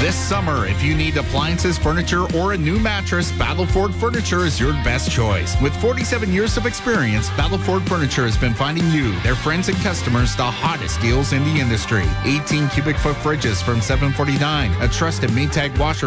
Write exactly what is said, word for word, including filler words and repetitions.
This summer, if you need appliances, furniture, or a new mattress, Battleford Furniture is your best choice. With forty-seven years of experience, Battleford Furniture has been finding you, their friends and customers, the hottest deals in the industry. eighteen cubic foot fridges from seven forty-nine, a trusted Maytag washer